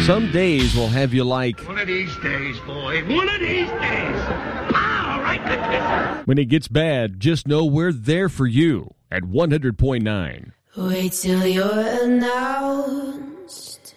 Some days will have you like, one of these days, boy. One of these days. All right. when it gets bad, just know we're there for you at 100.9. Wait till you're announced